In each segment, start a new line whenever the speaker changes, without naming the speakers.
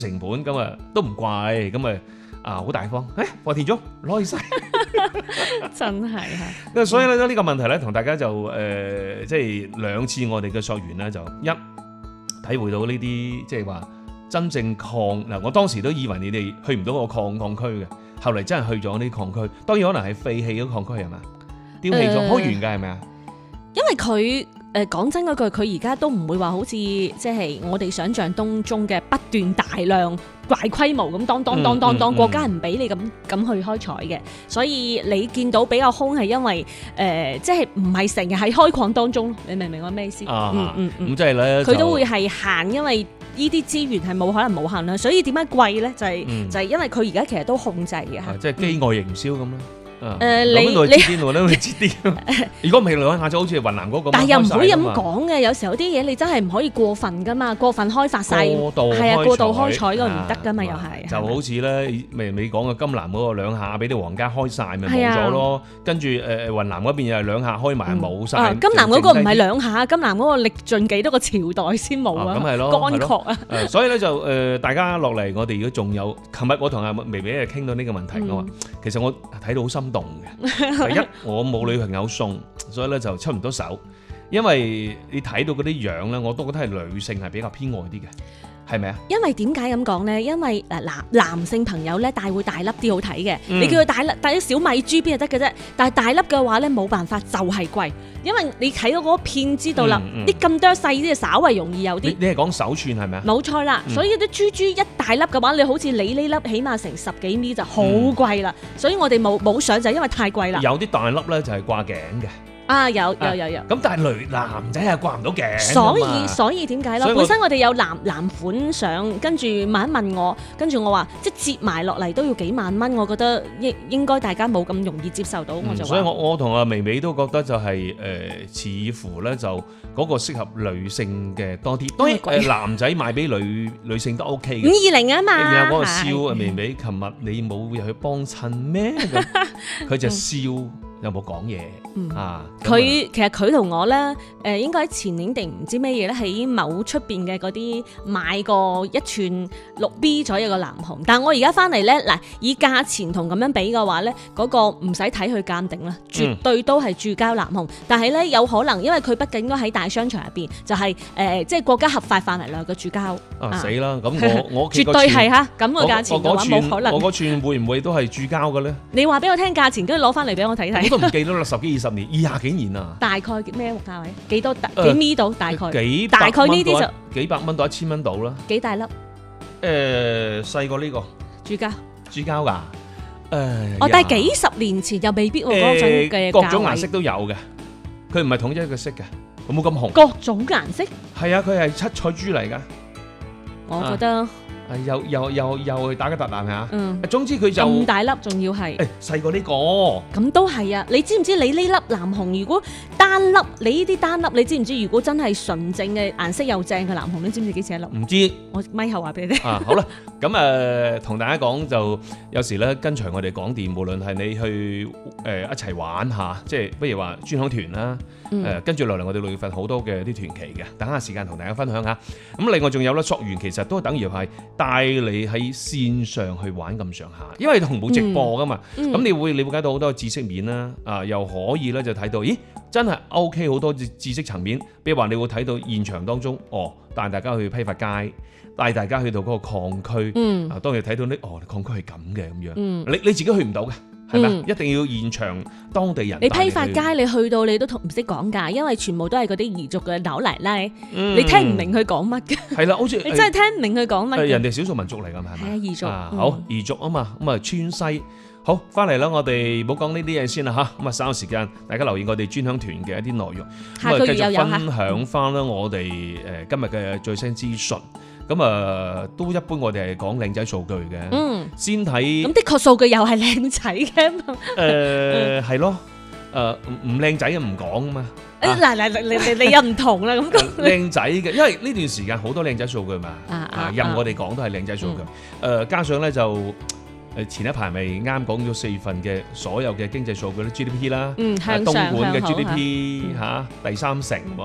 成本，咁啊都唔貴，咁啊好大方，貨填咗攞去晒。
真係嚇。
所以咧呢個問題咧，同大家就即係兩次我哋嘅溯源咧，就一體會到呢啲即係話真正礦嗱，我當時都以為你哋去唔到個礦區嘅，後嚟真係去咗呢啲礦區，當然可能係廢棄咗礦區係嘛，丟棄咗開完㗎係咪啊？
因為佢講真嗰句，佢而家都唔會話好似即係我哋想象當中嘅不斷大量大規模咁當國家唔俾你咁去開採嘅，所以你見到比較空係因為即係唔係成日喺開礦當中，你明唔明我咩意思？
咁即係咧，
佢都會係限，因為呢啲資源係冇可能無限啦，所以點解貴咧？就係因為佢而家其實都控制嘅嚇，
即係飢餓營銷咁啦。
你
知啲，如果唔係兩下就好似雲南嗰個，
但係又唔可以咁講嘅，有時候啲嘢你真係唔可以過分噶嘛，過分開發晒，
過度
開採嗰個唔得噶嘛，又係
就好似咧，你講嘅金南嗰個兩下俾啲皇家開晒咪冇咗咯，跟住雲南嗰邊又係兩下開埋冇晒。
金南嗰個唔係兩下，金南嗰個歷盡幾多個朝代先冇啊，
咁係咯，
乾涸啊。
所以咧就大家落嚟，我哋如果仲有，琴日我同阿微微傾到呢個問題，我話其實我睇到好心動嘅。第一，我冇女朋友送，所以咧就出唔到手。因為你睇到嗰啲樣咧，我都覺得係女性係比較偏愛啲嘅，係咪啊？
因為點解咁講咧？因為男性朋友咧會大粒啲好睇嘅，你叫佢帶啲小米珠邊就得嘅啫。但係大粒嘅話咧冇辦法，就係貴。因為你睇到嗰個片知道啦，啲咁多細啲稍為容易有啲。
你係講手串係咪啊？
冇錯啦，所以啲珠一大粒嘅話，你好似你呢粒起碼成10幾米就好貴啦。所以我哋冇上就係因為太貴啦。
有啲大粒咧就係掛頸嘅。
有。
咁但係男仔係掛唔到頸。
所以點解咧？本身我哋有男款上，跟住問一問我，跟住我話即係折埋落嚟都要幾萬蚊，我覺得應該大家冇咁容易接受到，我就話。
所以我同阿微微都覺得就係似乎咧就嗰個適合女性嘅多啲。當然男仔買俾女性都 OK 嘅。
520啊嘛。
然後嗰個笑阿微微，琴日你冇入去幫襯咩？佢就笑。有冇講嘢？
其實佢同我咧，應該喺前年定唔知咩嘢咧，喺某出邊嘅嗰啲買過1寸6B 左右嘅南紅。但係我而家翻嚟咧，嗱以價錢同咁樣比嘅話咧，嗰個唔使睇佢鑑定啦，絕對都係注膠南紅。但係咧有可能，因為佢畢竟都喺大商場入邊，就係即係國家合法範圍內嘅注膠。
死啦！咁我
絕對係嚇咁個價錢嘅話冇可能。
我嗰串會唔會都係注膠嘅咧？
你話俾我聽價錢，跟住攞翻嚟俾我睇睇。
都唔記得啦，10幾20年，20幾年啊！
大概咩價位？幾多幾米到？大概大概呢啲就
幾百蚊到1000蚊到啦。
幾大粒？
細過呢個
注膠
㗎。
但係幾十年前又未必喎，嗰種嘅
各種顏色都有嘅，佢唔係統一一個色嘅，佢冇咁紅。
各種顏色？
係啊，佢係七彩珠嚟㗎。
我覺得。
又打個突爛嚇，總之佢就
咁大粒，仲要係
細過呢個，
咁都係啊！你知唔知你呢粒南紅如果單粒，你呢啲單粒，你知唔知如果真係純正嘅顏色又正嘅南紅，你知唔知幾錢一粒？
唔知，
我咪後話俾你聽。
好啦，咁同大家講就有時咧跟隨我哋講電，無論係你去一齊玩下，即係不如話專享團啦，跟住落嚟我哋6月份好多嘅啲團期嘅，等下時間同大家分享下。咁另外仲有咧溯源，其實都等於係帶你喺線上去玩咁上下，因為同冇直播噶嘛，咁你會了解到好多知識面啦，又可以咧就睇到，咦，真係 OK 好多知識層面，比如話你會睇到現場當中，帶大家去批發街，帶大家去到嗰個礦區，當你睇到呢，礦區係咁嘅咁樣，你自己去唔到嘅。係咪？一定要現場當地人。
你批發街你去到你都唔識講㗎，因為全部都係嗰啲彝族嘅老奶奶，你聽唔明佢講乜嘅。
係啦，好似
你真係聽唔明佢講乜。
人哋少數民族嚟㗎嘛，係咪？
係啊，彝族。
好彝族啊嘛，咁啊川西。好，翻嚟啦，我哋唔好講呢啲嘢先啦嚇，咁啊稍後時間大家留意我哋專享團嘅一啲內容，
下個月又有嚇。
分享翻啦我哋今日嘅最新資訊。咁都一般，我哋係講靚仔數據嘅。先睇
咁的確數據又係靚仔嘅。
係咯。唔靚仔嘅唔講啊嘛。
嗱，你又唔同啦咁講。
靚仔嘅，因為呢段時間好多靚仔數據嘛。任我哋講都係靚仔數據。加上咧就前一排咪啱講咗4月份嘅所有嘅經濟數據咧 GDP 啦。
向上
東莞嘅
向好
GDP 第3成喎。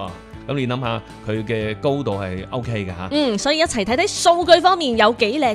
咁你諗下佢嘅高度係 OK 嘅嚇。
所以一齊睇睇數據方面有幾靚